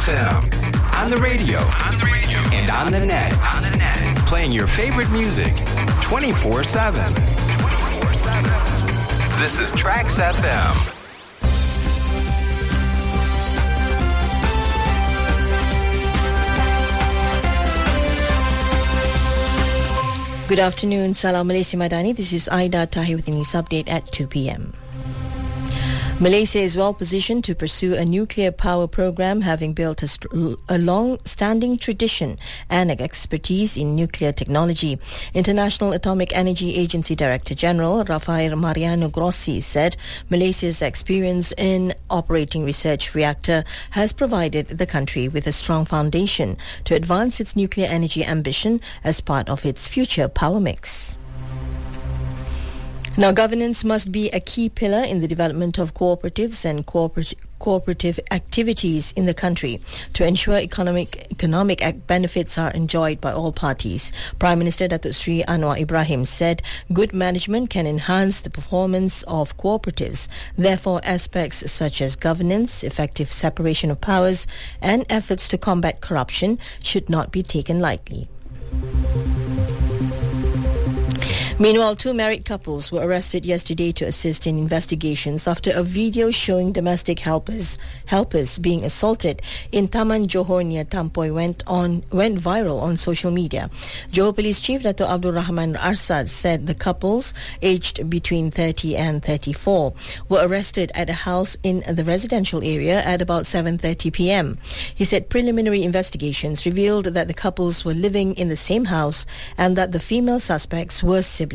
FM. On the radio. And on the net. Playing your favorite music 24/7. This is Trax FM. Good afternoon, Salam Malaysia Madani. This is Aida Tahir with the news update at 2 p.m. Malaysia is well positioned to pursue a nuclear power program, having built a long-standing tradition and expertise in nuclear technology. International Atomic Energy Agency Director General Rafael Mariano Grossi said Malaysia's experience in operating research reactor has provided the country with a strong foundation to advance its nuclear energy ambition as part of its future power mix. Now, governance must be a key pillar in the development of cooperatives and cooperative activities in the country to ensure economic benefits are enjoyed by all parties. Prime Minister Datuk Sri Anwar Ibrahim said good management can enhance the performance of cooperatives. Therefore, aspects such as governance, effective separation of powers, and efforts to combat corruption should not be taken lightly. Meanwhile, two married couples were arrested yesterday to assist in investigations after a video showing domestic helpers being assaulted in Taman Johor near Tampoi went viral on social media. Johor Police Chief Dato' Abdul Rahman Arsad said the couples, aged between 30 and 34, were arrested at a house in the residential area at about 7:30 p.m. He said preliminary investigations revealed that the couples were living in the same house and that the female suspects were siblings.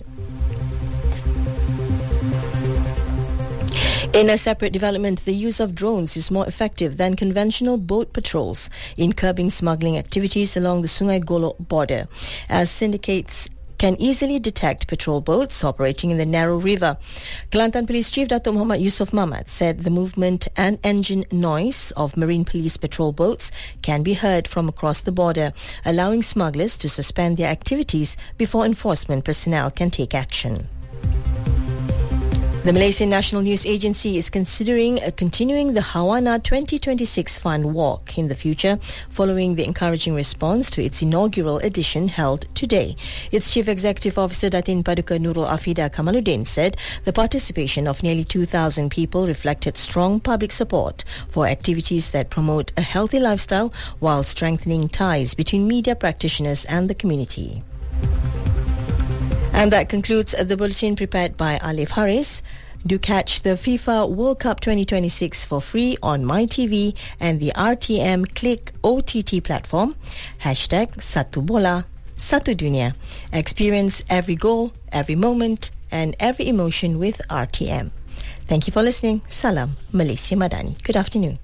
In a separate development, the use of drones is more effective than conventional boat patrols in curbing smuggling activities along the Sungai Golok border, as syndicates can easily detect patrol boats operating in the narrow river. Kelantan Police Chief Dato' Muhammad Yusof Mamat said the movement and engine noise of Marine Police patrol boats can be heard from across the border, allowing smugglers to suspend their activities before enforcement personnel can take action. The Malaysian National News Agency is considering continuing the Hawana 2026 Fund Walk in the future, following the encouraging response to its inaugural edition held today. Its Chief Executive Officer Datin Paduka Nurul Afida Kamaluddin said the participation of nearly 2,000 people reflected strong public support for activities that promote a healthy lifestyle while strengthening ties between media practitioners and the community. And that concludes the bulletin prepared by Alif Haris. Do catch the FIFA World Cup 2026 for free on MyTV and the RTM Click OTT platform. #Satu Bola, Satu Dunia. Experience every goal, every moment, and every emotion with RTM. Thank you for listening. Salam Malaysia Madani. Good afternoon.